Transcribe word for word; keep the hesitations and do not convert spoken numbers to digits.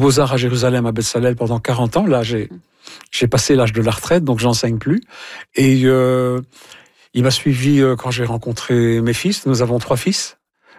Beaux-Arts à Jérusalem, à Bezalel, pendant quarante ans. Là, j'ai, j'ai passé l'âge de la retraite, donc j'enseigne plus. Et euh, il m'a suivi euh, quand j'ai rencontré mes fils. Nous avons trois fils.